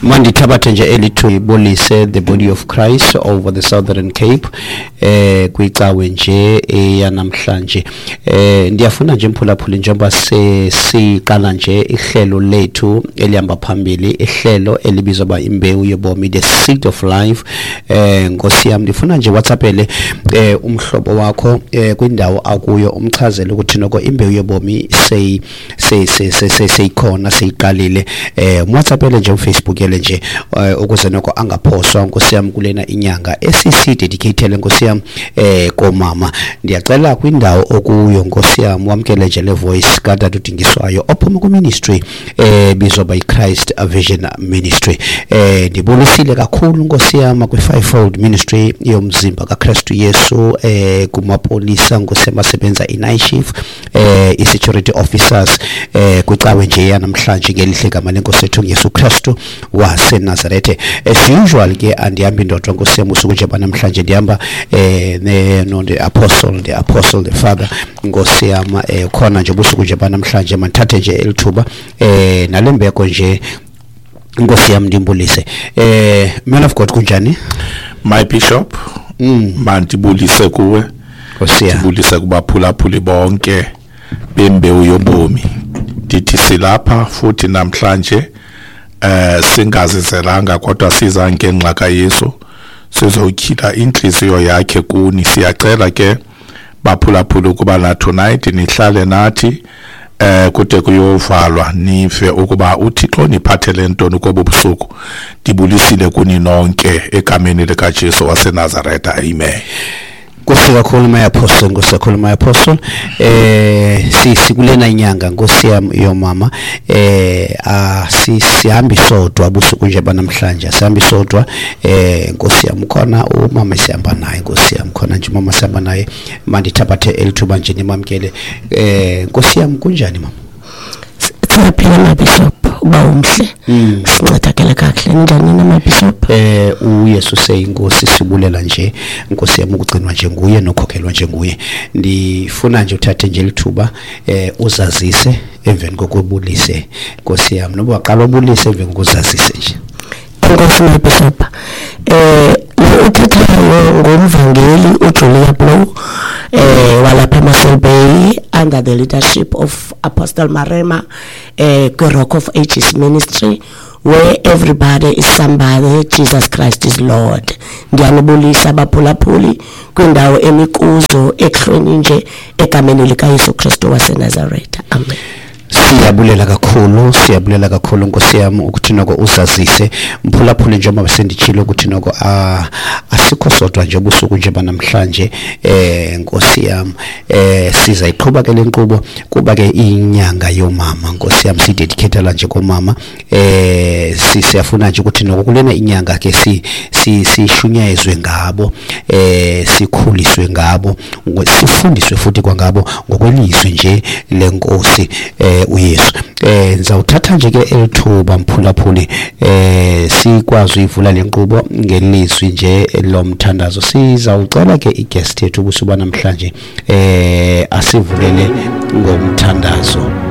Mandithabathe nje elithu bolise the body of Christ over the Southern Cape kwicawe nje yanamhlanje. Ndiyafuna nje mphulaphuli njengoba siqala nje ihlelo lethu elihamba phambili, ihlelo elibizwa ba imbewu yobomi, the seed of life. Nkosi yami ndifuna nje WhatsAppele umhlobo wakho kwindawo akuyo umchazele ukuthi noko imbewu yobomi seyikhona seyiqalile. WhatsAppele nje uFacebook yele nje ukuze noko angaphoswa Nkosi yami kulena inyanga dedicate Nkosi yami komama. Ndiyacela kwindawo okuyo Nkosi yami wamkele nje le voice kaDade uDingiswayo ophuma ku ministry bizwa by Christ Vision Ministry. Ndibonisile kakhulu Nkosi yami kwi fivefold ministry yomzimba kaKristu Yesu kumapolisa Nkosi yami asebenza night shift security officers kwicawe nje yanamhlanje ngelihle gama lenkosi ethu Yesu Kristu wase Nazareth. As usual ke andihambi ndodwa Nkosi yami usuku nje namhlanje ndihamba the apostle the father Nkosi yami khona nje usuku nje namhlanje mandithathe nje elithuba nalembeko nje Nkosi yami ndimbulise. Man of God kunjani? My bishop mandibulise kuwe, ndibulise kubaphulaphuli bonke bembewu yobomi. Ndithi silapha futhi namhlanje singazizelanga kodwa siza ngenxa kaYesu sizokhila inhliziyo yakhe kuni. Siyacela ke baphulaphula ukuba la tonight nihlale nathi kude kuyovalwa nife ukuba uThixo niphathele ntoni kobo busuku. Ndibulisile kuni nonke egameni lika Jesu wase Nazareth. Amen. Nkosi kakhulu my apostle, Nkosi kakhulu my apostle. Sikulena inyanga Nkosi yami yomama. Sihambi sodwa busuku nje namhlanje. Sihambi sodwa Nkosi yami khona umama sihamba naye Nkosi yami khona nje mama sihamba naye. Mandithabathe elithuba nje nimamkele. Nkosi yami kunjani mama? Siyaphila my bishop. Uba umhle sincedakele kahle njani na bishop. uYesu seyinkosi sibulela nje Nkosi yami ukugcinwa nje nguye nokhokhelwa nje nguye. Ndifuna nje uthathe nje lithuba uzazise emveni kokubulise Nkosi yami noba waqala ubulise emveni kokuzazise nje. Nkosi my bishop uthetha ngomvangeli uJulia Blow walapha eMarcel Bay under the leadership of Apostle Marema Rock of Ages Ministry, where everybody is somebody, Jesus Christ is Lord. Ndiyanibulisa abaphulaphuli kwindawo emikuzo ehlweni nje egameni lika Yesu Kristu wase Nazareth. Amen. Siyabulela kakhulu Nkosi yami ukuthi noko uzazise mphulaphuli njengoba besenditshilo ukuthi noko asikho sodwa nje ubusuku nje namhlanje Nkosi yami siza iqhubeka ke lenkqubo kuba ke inyanga yomama Nkosi yami sidedicate la nje komama. Siyafuna nje ukuthi noko kulena inyanga ke sishunyezwe ngabo, sikhuliswe ngabo, sifundiswe futhi kwangabo ngokwelizwi nje lenkosi uYesu. Ngizawuthatha nje ke elithuba mphulaphuli sikwazi ivula lenkqubo ngelizwi nje lomthandazo. Sizawucela ke iguest yethu ubusuku namhlanje asivulele ngomthandazo.